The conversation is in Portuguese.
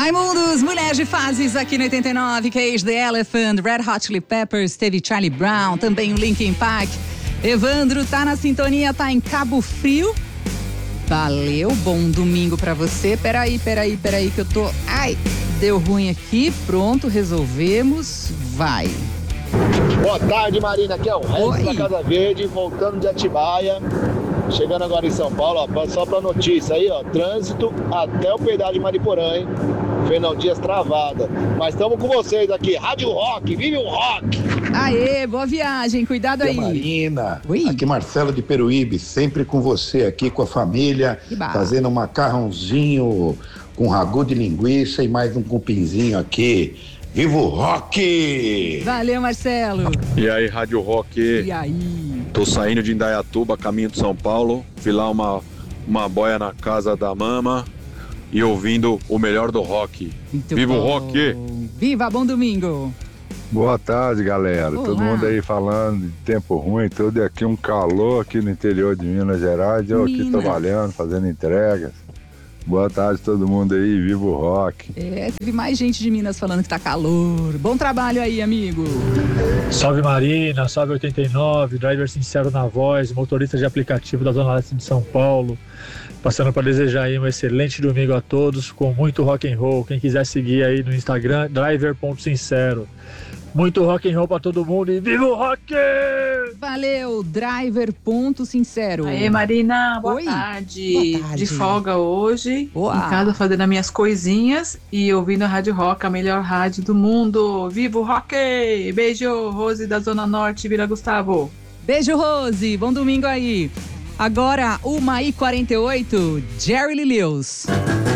Raimundos, Mulher de Fases aqui no 89, Cage the Elephant, Red Hot Chili Peppers, teve Charlie Brown, também o Linkin Park. Evandro tá na sintonia, tá em Cabo Frio. Valeu, bom domingo pra você. Peraí que eu tô... Ai, deu ruim aqui, pronto, resolvemos, vai. Boa tarde, Marina, aqui é o Regis da Casa Verde, voltando de Atibaia. Chegando agora em São Paulo, ó, só pra notícia aí, ó, trânsito até o pedágio de Mariporã, hein? Fernão Dias travada. Mas estamos com vocês aqui, Rádio Rock, vive o rock! Aê, boa viagem, cuidado aí. Marina, aqui Marcelo de Peruíbe, sempre com você aqui, com a família, fazendo um macarrãozinho com ragu de linguiça e mais um cupinzinho aqui. Viva o rock! Valeu, Marcelo. E aí, Rádio Rock? E aí? Tô saindo de Indaiatuba, caminho de São Paulo. Fui lá uma boia na casa da mama e ouvindo o melhor do rock. Muito Viva bom. o rock! Viva, bom domingo! Boa tarde, galera. Olá. Todo mundo aí falando de tempo ruim, tudo e aqui um calor aqui no interior de Minas Gerais. Eu aqui trabalhando, fazendo entregas. Boa tarde todo mundo aí, viva o rock. Teve mais gente de Minas falando que tá calor. Bom trabalho aí, amigo. Salve Marina, salve 89, driver sincero na voz, motorista de aplicativo da Zona Leste de São Paulo. Passando para desejar aí um excelente domingo a todos, com muito rock and roll. Quem quiser seguir aí no Instagram, driver.sincero. Muito rock and roll pra todo mundo e viva o rock! Valeu, driver.sincero. Aê, Marina, boa tarde. De folga hoje, em casa fazendo as minhas coisinhas e ouvindo a Rádio Rock, a melhor rádio do mundo. Viva o rock! Beijo, Rose da Zona Norte, Vila Gustavo. Beijo, Rose, bom domingo aí. Agora, 1h48, Jerry Lee Lewis.